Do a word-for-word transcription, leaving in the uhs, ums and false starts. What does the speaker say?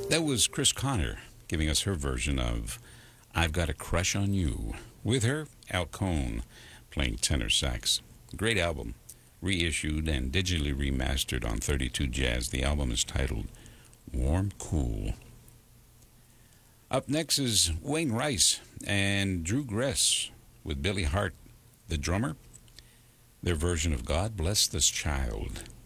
That was Chris Connor giving us her version of I've Got a Crush on You. With her, Al Cohn playing tenor sax. Great album, reissued and digitally remastered on thirty-two Jazz. The album is titled Warm Cool. Up next is Wayne Rice and Drew Gress with Billy Hart, the drummer. Their version of God Bless This Child.